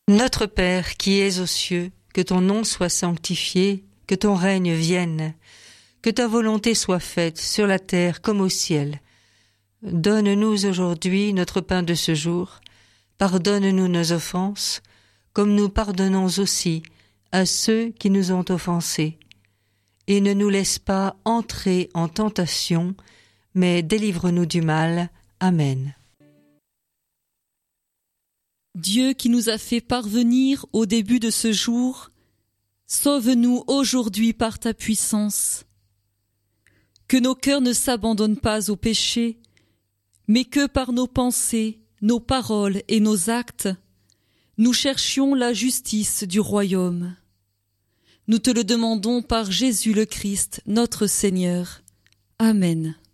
Notre Père qui es aux cieux, que ton nom soit sanctifié, que ton règne vienne, que ta volonté soit faite sur la terre comme au ciel. Donne-nous aujourd'hui notre pain de ce jour. Pardonne-nous nos offenses, comme nous pardonnons aussi à ceux qui nous ont offensés. Et ne nous laisse pas entrer en tentation, mais délivre-nous du mal. Amen. Dieu qui nous a fait parvenir au début de ce jour, sauve-nous aujourd'hui par ta puissance. Que nos cœurs ne s'abandonnent pas au péché, mais que par nos pensées, nos paroles et nos actes, nous cherchions la justice du royaume. Nous te le demandons par Jésus le Christ, notre Seigneur. Amen.